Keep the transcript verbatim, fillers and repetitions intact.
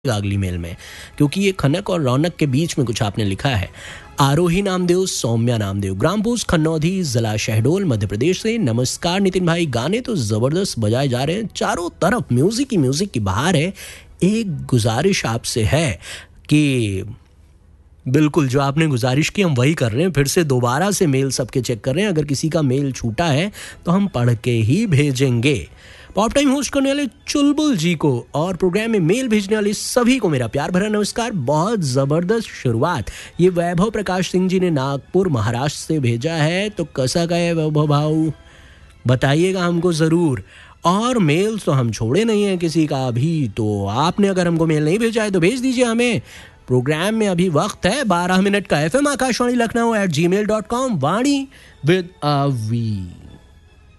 अगली मेल में, क्योंकि ये खनक और रौनक के बीच में कुछ आपने लिखा है। आरोही नामदेव, सौम्या नामदेव, ग्राम पोस्ट खन्नौदी, जिला शहडोल, मध्य प्रदेश से। नमस्कार नितिन भाई, गाने तो जबरदस्त बजाए जा रहे हैं, चारों तरफ म्यूजिक ही म्यूजिक की बहार है। एक गुजारिश आपसे है कि बिल्कुल जो आपने गुजारिश की हम वही कर रहे हैं, फिर से दोबारा से मेल सबके चेक कर रहे हैं। अगर किसी का मेल छूटा है तो हम पढ़ के ही भेजेंगे। पॉप टाइम होस्ट करने वाले चुलबुल जी को और प्रोग्राम में मेल भेजने वाले सभी को मेरा प्यार भरा नमस्कार। बहुत ज़बरदस्त शुरुआत ये वैभव प्रकाश सिंह जी ने नागपुर महाराष्ट्र से भेजा है, तो कैसा का है वैभव भाऊ, बताइएगा हमको ज़रूर। और मेल तो हम छोड़े नहीं हैं किसी का अभी, तो आपने अगर हमको मेल नहीं भेजा है तो भेज दीजिए हमें। प्रोग्राम में अभी वक्त है बारह मिनट का। F M Akashvani Lucknow eight ji mail dot com, Vani with a we.